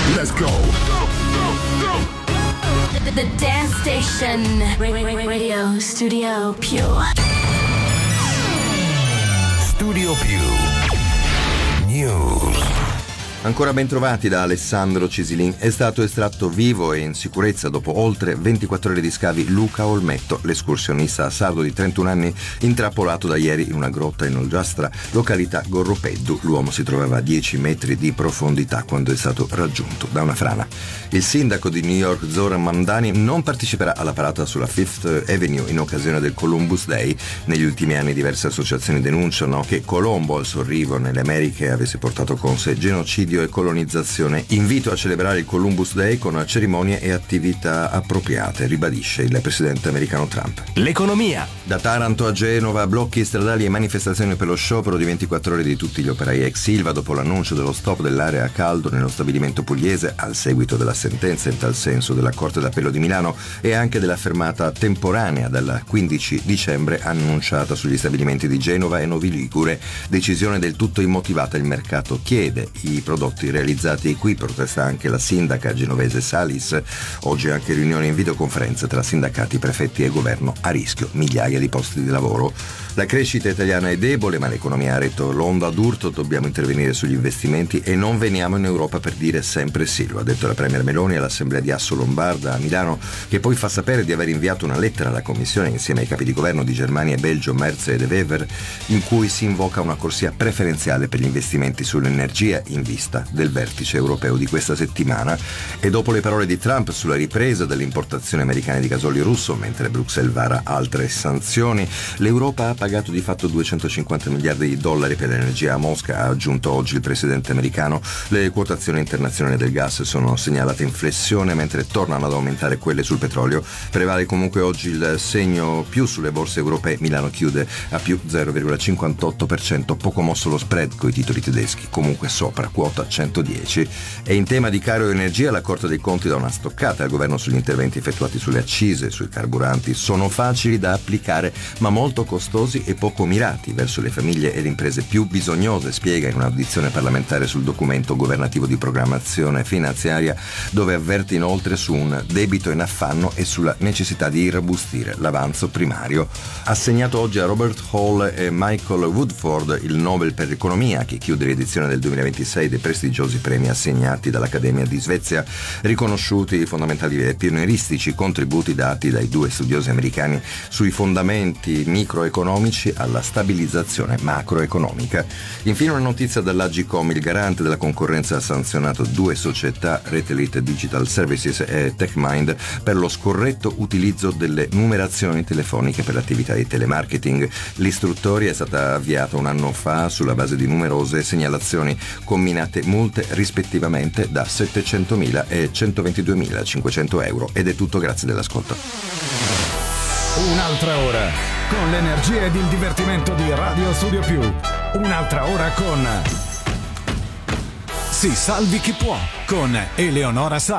Let's go. The Dance Station. Radio Studio Più. Studio Più News. Ancora ben trovati da Alessandro Cisilin. È stato estratto vivo e in sicurezza dopo oltre 24 ore di scavi Luca Olmetto, l'escursionista sardo di 31 anni intrappolato da ieri in una grotta in Olgiastra, località Gorropeddu. L'uomo si trovava a 10 metri di profondità quando è stato raggiunto da una frana. Il sindaco di New York Zoran Mamdani non parteciperà alla parata sulla Fifth Avenue in occasione del Columbus Day. Negli ultimi anni diverse associazioni denunciano che Colombo al suo arrivo nelle Americhe avesse portato con sé genocidio e colonizzazione. Invito a celebrare il Columbus Day con cerimonie e attività appropriate, ribadisce il presidente americano Trump. L'economia. Da Taranto a Genova, blocchi stradali e manifestazioni per lo sciopero di 24 ore di tutti gli operai ex Ilva dopo l'annuncio dello stop dell'area a caldo nello stabilimento pugliese al seguito della sentenza in tal senso della Corte d'Appello di Milano e anche della fermata temporanea dal 15 dicembre annunciata sugli stabilimenti di Genova e Novi Ligure. Decisione del tutto immotivata. Il mercato chiede i prodotti realizzati qui, protesta anche la sindaca genovese Salis. Oggi anche riunione in videoconferenza tra sindacati, prefetti e governo, a rischio migliaia di posti di lavoro. La crescita italiana è debole, ma l'economia ha retto l'onda d'urto, dobbiamo intervenire sugli investimenti e non veniamo in Europa per dire sempre sì, lo ha detto la Premier Meloni all'Assemblea di Asso Lombarda a Milano, che poi fa sapere di aver inviato una lettera alla Commissione insieme ai capi di governo di Germania e Belgio, Merz e De Wever, in cui si invoca una corsia preferenziale per gli investimenti sull'energia in vista del vertice europeo di questa settimana. E dopo le parole di Trump sulla ripresa delle importazioni americane di gasolio russo, mentre Bruxelles vara altre sanzioni, l'Europa ha pagato di fatto 250 miliardi di dollari per l'energia a Mosca, ha aggiunto oggi il presidente americano. Le quotazioni internazionali del gas sono segnalate in flessione, mentre tornano ad aumentare quelle sul petrolio. Prevale comunque oggi il segno più sulle borse europee. Milano chiude a più 0,58%, poco mosso lo spread coi titoli tedeschi, comunque sopra quota 110. E in tema di caro energia la Corte dei Conti dà una stoccata al governo sugli interventi effettuati sulle accise sui carburanti. Sono facili da applicare ma molto costosi e poco mirati verso le famiglie e le imprese più bisognose, spiega in un'audizione parlamentare sul documento governativo di programmazione finanziaria, dove avverte inoltre su un debito in affanno e sulla necessità di irrobustire l'avanzo primario. Assegnato oggi a Robert Hall e Michael Woodford il Nobel per l'economia, che chiude l'edizione del 2026 dei prestigiosi premi assegnati dall'Accademia di Svezia, riconosciuti i fondamentali e pionieristici contributi dati dai due studiosi americani sui fondamenti microeconomici alla stabilizzazione macroeconomica. Infine una notizia dall'Agcom: il garante della concorrenza ha sanzionato 2 società, Retailite Digital Services e TechMind, per lo scorretto utilizzo delle numerazioni telefoniche per l'attività di telemarketing. L'istruttoria è stata avviata un anno fa sulla base di numerose segnalazioni, comminate multe rispettivamente da 700.000 e 122.500 euro. Ed è tutto, grazie dell'ascolto. Un'altra ora con l'energia ed il divertimento di Radio Studio Più. Un'altra ora con Si salvi chi può con Eleonora Sa.